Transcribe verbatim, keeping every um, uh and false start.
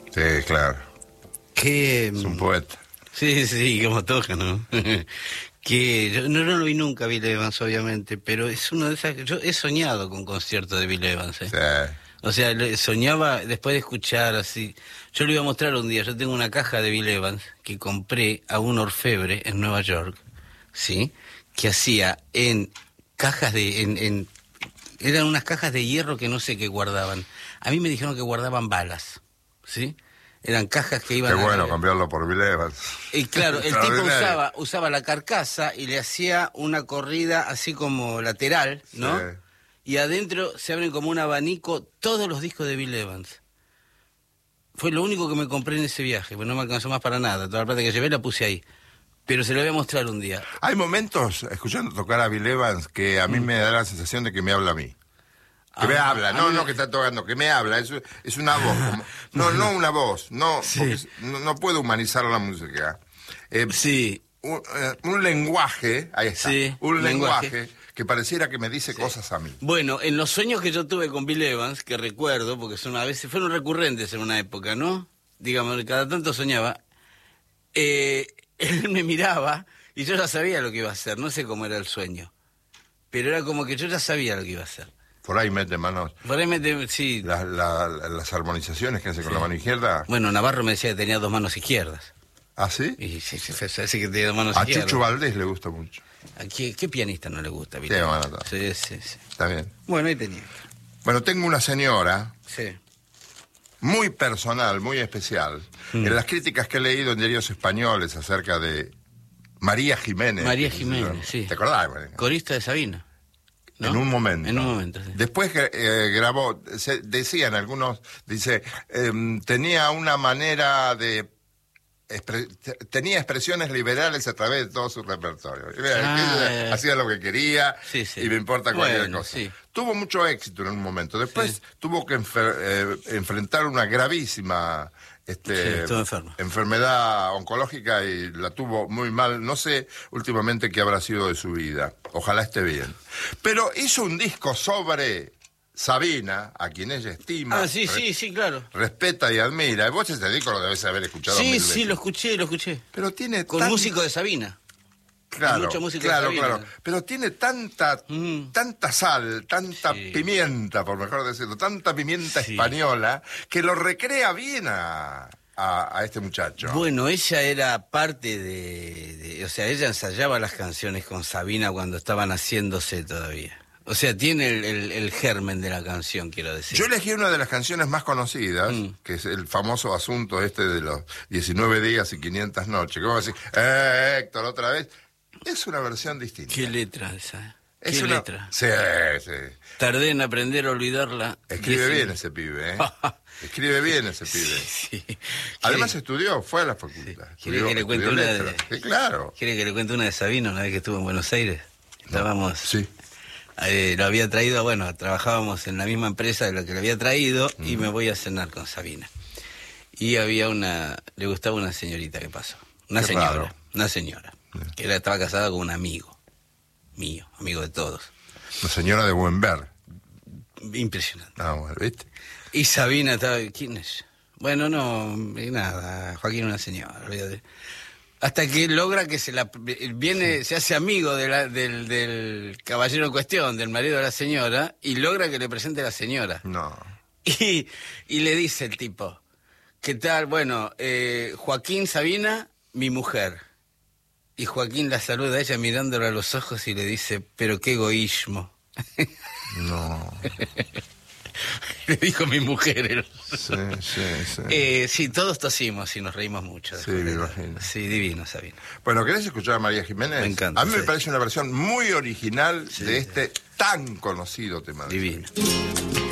Sí, claro. Que... Es un poeta. Sí, sí, como toca, ¿no? Que yo no, no lo vi nunca, Bill Evans, obviamente, pero es uno de esas... Yo he soñado con conciertos de Bill Evans, ¿eh? Sí. O sea, le- soñaba después de escuchar así... Yo le iba a mostrar un día, yo tengo una caja de Bill Evans que compré a un orfebre en Nueva York, ¿sí? Que hacía en cajas de... En, en, eran unas cajas de hierro que no sé qué guardaban. A mí me dijeron que guardaban balas, ¿sí? Eran cajas que iban Qué a... bueno cambiarlo por Bill Evans. Y claro, el tipo Extraordinario. usaba, usaba la carcasa y le hacía una corrida así como lateral, ¿no? Sí. Y adentro se abren como un abanico todos los discos de Bill Evans. Fue lo único que me compré en ese viaje, pues no me alcanzó más para nada. Toda la plata que llevé la puse ahí. Pero se lo voy a mostrar un día. Hay momentos, escuchando tocar a Bill Evans, que a mí me da la sensación de que me habla a mí. Que Ah, me habla, a no, mí no me- que está tocando, que me habla, es, es una voz. Como, no, no una voz, no, Sí. porque es- no, no puedo humanizar la música. Eh, Sí, un, eh, un lenguaje, ahí está, Sí, un lenguaje, lenguaje. que pareciera que me dice cosas a mí. bueno, en los sueños que yo tuve con Bill Evans, que recuerdo, porque son a veces fueron recurrentes en una época, ¿no? Digamos, cada tanto soñaba, eh, él me miraba y yo ya sabía lo que iba a hacer, no sé cómo era el sueño, pero era como que yo ya sabía lo que iba a hacer. Por ahí mete manos, Por ahí me te- sí. la- la- las armonizaciones que hace con la mano izquierda. Bueno, Navarro me decía que tenía dos manos izquierdas. ¿Ah, sí? Y sí, sí, sí, sí que tenía dos manos A izquierdas. Chucho Valdés le gusta mucho. ¿A qué, qué pianista no le gusta, Bill Sí, Evans? bueno, está. Sí, sí, sí. Está bien. Bueno, ahí tenía. Bueno, tengo una señora Sí. muy personal, muy especial. Mm. En las críticas que he leído en diarios españoles acerca de María Jiménez. María que se Jiménez, llama. sí. ¿Te acordás? María? Corista de Sabina. ¿no? En un momento. En un momento, sí. Después que eh, grabó, se, decían algunos, dice, em, tenía una manera de... expre- te- tenía expresiones liberales a través de todo su repertorio. Y mira, Ah, que eh. hacía lo que quería Sí, sí. y me importa cualquier Bueno, cosa. sí. Tuvo mucho éxito en un momento. Después Sí. tuvo que enfer- eh, enfrentar una gravísima este, Sí, estuvo enferma. enfermedad oncológica y la tuvo muy mal. No sé últimamente qué habrá sido de su vida. Ojalá esté bien. Pero hizo un disco sobre Sabina, a quien ella estima, Ah, sí, re- sí, sí, claro. respeta y admira. Y vos ese disco lo debes haber escuchado Sí, mil sí, veces. lo escuché, lo escuché. Pero tiene Con tan- músico de Sabina. Claro, mucho músico de claro, Sabina. claro. Pero tiene tanta, Mm. tanta sal, tanta Sí. pimienta, por mejor decirlo, tanta pimienta Sí. española, que lo recrea bien a, a, a este muchacho. Bueno, ella era parte de, de- O sea, ella ensayaba las canciones con Sabina cuando estaban haciéndose todavía. O sea, tiene el, el- el germen de la canción, quiero decir. Yo elegí una de las canciones más conocidas, Mm. que es el famoso asunto este de los diecinueve días y quinientas noches. ¿Cómo decir? Eh, Héctor, otra vez. Es una versión distinta. Qué letra esa. Es Qué una- letra. Sí, sí. Tardé en aprender a olvidarla. Escribe Dice- bien ese pibe, ¿eh? Escribe bien ese pibe. Sí. Además ¿Quiere- estudió, fue a la facultad. ¿Quiere Estudió- que le cuente estudió una de- letras. Sí, claro. ¿Quiere que le cuente una de Sabina una vez que estuvo en Buenos Aires? Estábamos... Sí. Eh, lo había traído, bueno, trabajábamos en la misma empresa de la que lo había traído y Mm. me voy a cenar con Sabina. Y había una, le gustaba una señorita que pasó, una Qué señora, raro. una señora, que era, estaba casada con un amigo mío, amigo de todos. La señora de Buen Ver. Impresionante. Ah, bueno, ¿viste? Y Sabina estaba, ¿quién es? Bueno, no, eh, nada, Joaquín una señora, olvídate. Hasta que logra que se la viene, se hace amigo de la- del, del caballero en cuestión, del marido de la señora, y logra que le presente a la señora. No. Y, y le dice el tipo, ¿qué tal? Bueno, eh, Joaquín Sabina, mi mujer. Y Joaquín la saluda a ella mirándola a los ojos y le dice, pero qué egoísmo. No. Le dijo mi mujer. Sí, sí, sí. Eh, sí, todos tosimos y nos reímos mucho. Sí, después me de- imagino. Sí, divino, Sabina. Bueno, ¿querés escuchar a María Jiménez? Me encanta, A mí me sí. parece una versión muy original Sí, de sí. este tan conocido tema. de Divino.